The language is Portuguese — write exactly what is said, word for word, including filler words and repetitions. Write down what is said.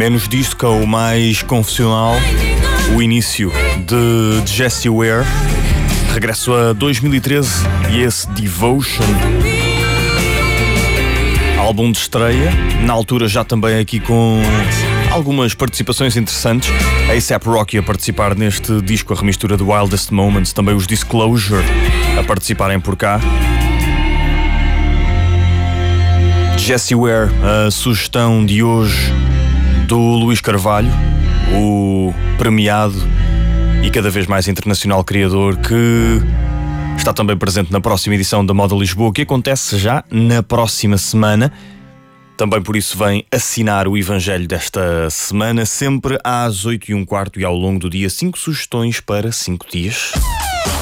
Menos disco, mais confessional. O início de Jessie Ware. Regresso a dois mil e treze e esse Devotion. Álbum de estreia. Na altura já também aqui com algumas participações interessantes. A A$ AP Rocky a participar neste disco, a remistura do Wildest Moments. Também os Disclosure a participarem por cá. Jessie Ware, a sugestão de hoje do Luís Carvalho, o premiado e cada vez mais internacional criador que está também presente na próxima edição da Moda Lisboa, que acontece já na próxima semana. Também por isso vem assinar o Evangelho desta semana, sempre às oito e um quarto e ao longo do dia, cinco sugestões para cinco dias.